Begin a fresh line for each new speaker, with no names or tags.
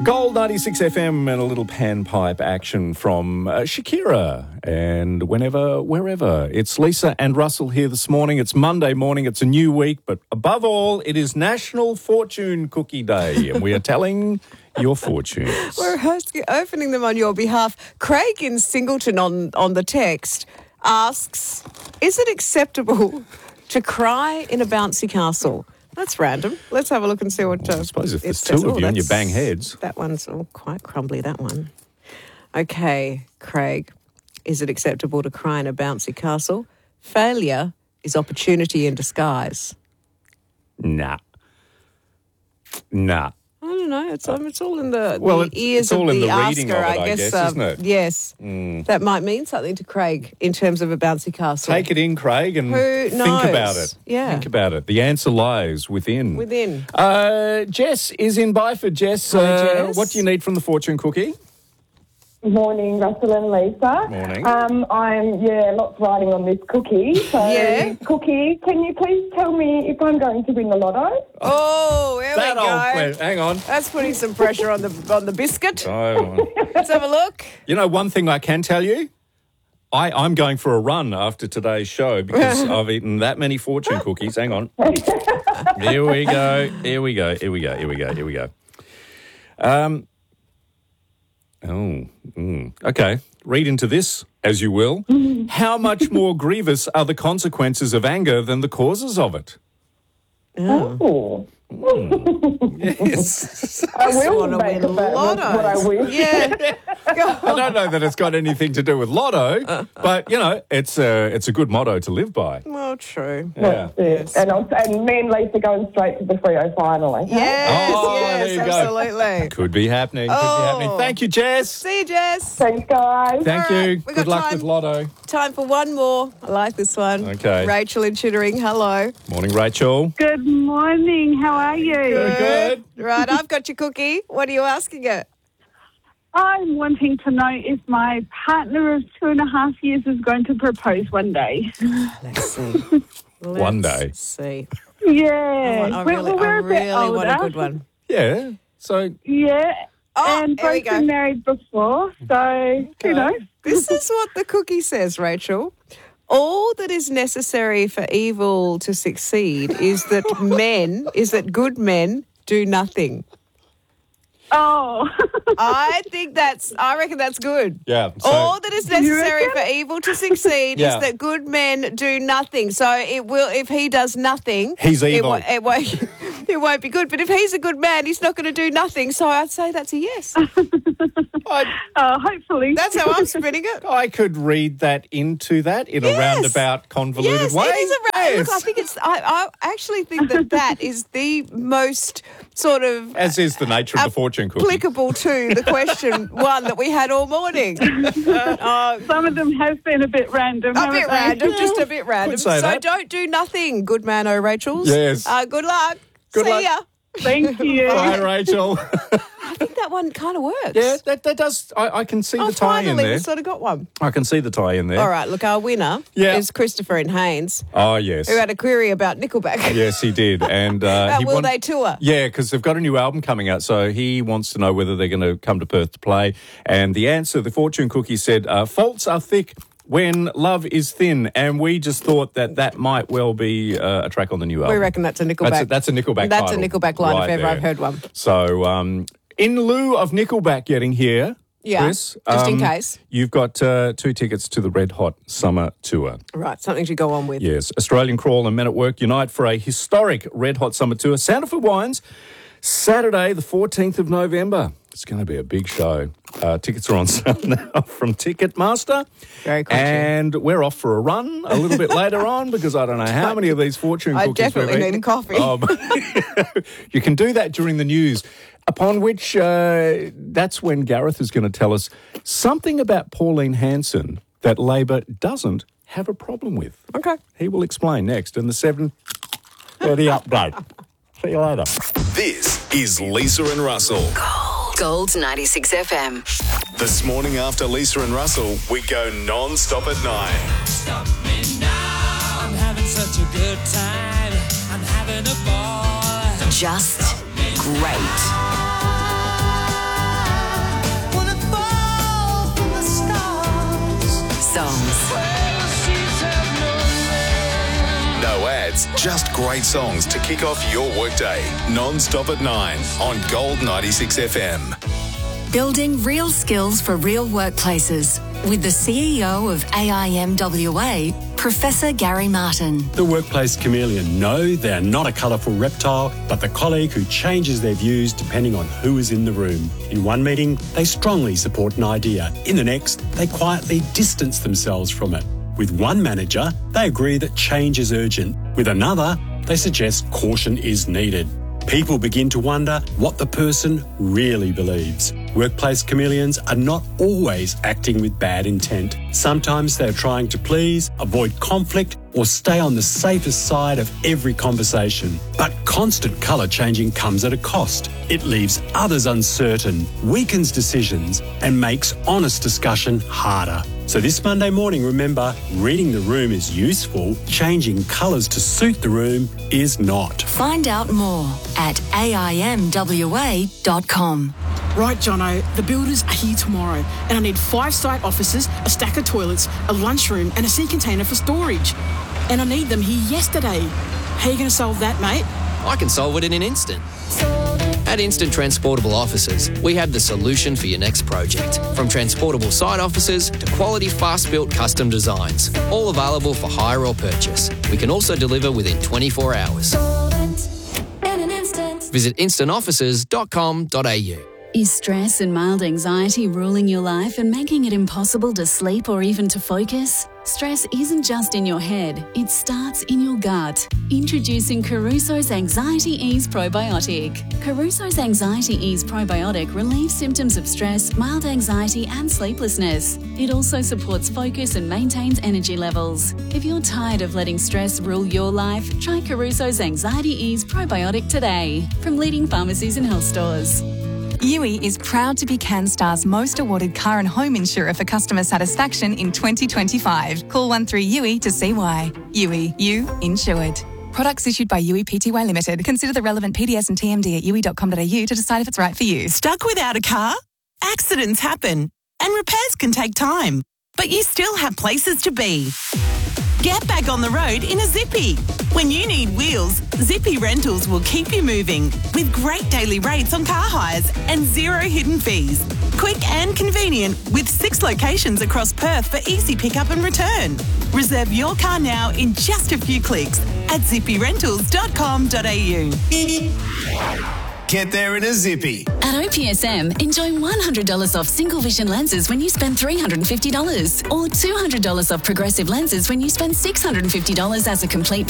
Gold 96 FM and a little panpipe action from Shakira and wherever. It's Lisa and Russell here this morning. It's Monday morning. It's a new week. But above all, it is National Fortune Cookie Day. And we are telling your fortunes.
We're opening them on your behalf. Craig in Singleton on the text asks, is it acceptable to cry in a bouncy castle? That's random. Let's have a look and see what
I suppose if there's
says.
two of you and you bang heads.
That one's quite crumbly, that one. Okay, Craig, is it acceptable to cry in a bouncy castle? Failure is opportunity in disguise.
Nah.
I don't know. It's all in the
it's
ears
all
of
in
the
the reading
asker,
of it,
I guess.
isn't it?
Yes. That might mean something to Craig in terms of a bouncy castle.
Take it in, Craig, and think
knows?
about it.
Yeah.
Think about it. The answer lies within. Jess is in Byford. Jess,
Jess.
what do you need from the fortune cookie?
Morning, Russell and Lisa.
Morning.
Lots riding on this cookie. So, Cookie, can you please tell me if I'm going to win the lotto?
Oh, there we go.
Hang on.
That's putting some pressure on the biscuit.
Oh.
Let's have a look.
You know, one thing I can tell you, I'm going for a run after today's show because I've eaten that many fortune cookies. Hang on. Here we go. Okay. Read into this as you will. How much more grievous are the consequences of anger than the causes of it?
Oh.
Yes.
I will
wanna
make
win
about
lottos.
what I wish.
Yeah.
I don't know that it's got anything to do with lotto, but, you know, it's a good motto to live by.
Well, true.
Yeah.
Yes. And me and Lisa going straight to the Freo finally.
Yes,
Oh,
yes,
there you go.
absolutely.
Could be happening. Thank you, Jess.
See you, Jess.
Thanks, guys.
Thank
All right,
you.
we
Good
got
luck
time.
with lotto.
Time for one more. I like this one.
Okay.
Rachel in Chittering, hello.
Morning, Rachel.
Good morning. How are you?
Good.
Right, I've got your cookie. What are you asking it?
I'm wanting to know if my partner of 2.5 years is going to propose one day.
Let's see.
One day.
Let's see.
Yeah.
I really want a good one.
Yeah. So,
Yeah.
Oh,
and
there we
both
go.
been married before, so who knows?
This is what the cookie says, Rachel. All that is necessary for evil to succeed is that good men do nothing.
Oh.
I reckon that's good.
yeah. So,
All that is necessary
reckon?
for evil to succeed
Yeah.
is that good men do nothing. So it will. If he does nothing,
He's evil.
It won't be good. But if he's a good man, he's not going to do nothing. So I'd say that's a yes.
Hopefully.
That's how I'm spinning it.
I could read that into that in a
Yes.
roundabout, convoluted
Yes,
way.
it is a
Yes.
Look, I think it's. I actually think that is the most sort of
As is the nature of the fortune cookie.
applicable to the question one that we had all morning.
Some of them have been a bit random.
A bit random, just a bit random.
Could say
So
that.
don't do nothing, good man, Rachels.
Yes.
Good luck.
Good
See
luck.
ya.
Thank you.
Hi, Rachel.
I think that one kind of works.
Yeah, that does. I can see the tie in
finally,
there.
we sort of got one.
I can see the tie in there.
All right, look, our winner
Yeah.
is Christopher in Haynes,
Oh, yes.
who had a query about Nickelback.
Yes, he did. And he
Will
want-
they tour?
Yeah, because they've got a new album coming out, so he wants to know whether they're going to come to Perth to play. And the answer, the fortune cookie said, faults are thick when love is thin. And we just thought that might well be a track on the new album.
We reckon that's a Nickelback.
That's a Nickelback
That's
title
a Nickelback line
right
if ever
there.
I've heard one.
So in lieu of Nickelback getting here,
Yeah,
Chris,
just in case.
you've got 2 tickets to the Red Hot Summer Tour.
Right, something to go on with.
Yes, Australian Crawl and Men at Work unite for a historic Red Hot Summer Tour. Sandifer Wines, Saturday the 14th of November. It's going to be a big show. Tickets are on sale now from Ticketmaster.
Very cool.
And we're off for a run a little bit later on because I don't know how many of these fortune
I
cookies
definitely
we've
need
eaten.
a coffee.
But you can do that during the news. Upon which, that's when Gareth is going to tell us something about Pauline Hanson that Labor doesn't have a problem with.
Okay.
He will explain next in the 7:30 update. See you later.
This is Lisa and Russell.
Gold 96 FM.
This morning after Lisa and Russell, we go non-stop at 9.
Stop me now. I'm having such a good time. I'm having a ball.
Just great. songs.
No ads, just great songs to kick off your workday. Non-stop at 9 on Gold 96 FM.
Building real skills for real workplaces with the CEO of AIMWA, Professor Gary Martin.
The workplace chameleon. No, they're not a colourful reptile, but the colleague who changes their views depending on who is in the room. In one meeting, they strongly support an idea. In the next, they quietly distance themselves from it. With one manager, they agree that change is urgent. With another, they suggest caution is needed. People begin to wonder what the person really believes. Workplace chameleons are not always acting with bad intent. Sometimes they're trying to please, avoid conflict, or stay on the safest side of every conversation. But constant colour changing comes at a cost. It leaves others uncertain, weakens decisions, and makes honest discussion harder. So this Monday morning, remember, reading the room is useful. Changing colours to suit the room is not.
Find out more at AIMWA.com.
Right, Jono, the builders are here tomorrow and I need 5 site offices, a stack of toilets, a lunchroom and a sea container for storage. And I need them here yesterday. How are you going to solve that, mate?
I can solve it in an instant. At Instant Transportable Offices, we have the solution for your next project. From transportable site offices to quality fast-built custom designs, all available for hire or purchase. We can also deliver within 24 hours. Visit instantoffices.com.au.
Is stress and mild anxiety ruling your life and making it impossible to sleep or even to focus? Stress isn't just in your head, it starts in your gut. Introducing Caruso's Anxiety Ease Probiotic. Caruso's Anxiety Ease Probiotic relieves symptoms of stress, mild anxiety and sleeplessness. It also supports focus and maintains energy levels. If you're tired of letting stress rule your life, try Caruso's Anxiety Ease Probiotic today from leading pharmacies and health stores.
Yui is proud to be CanStar's most awarded car and home insurer for customer satisfaction in 2025. Call 13-YUI to see why. Yui, you insured. Products issued by Yui Pty Limited. Consider the relevant PDS and TMD at yui.com.au to decide if it's right for you.
Stuck without a car? Accidents happen and repairs can take time, but you still have places to be. Get back on the road in a Zippy. When you need wheels, Zippy Rentals will keep you moving with great daily rates on car hires and 0 hidden fees. Quick and convenient with 6 locations across Perth for easy pickup and return. Reserve your car now in just a few clicks at zippyrentals.com.au.
Get there in a Zippy.
At OPSM, enjoy $100 off single vision lenses when you spend $350 or $200 off progressive lenses when you spend $650 as a complete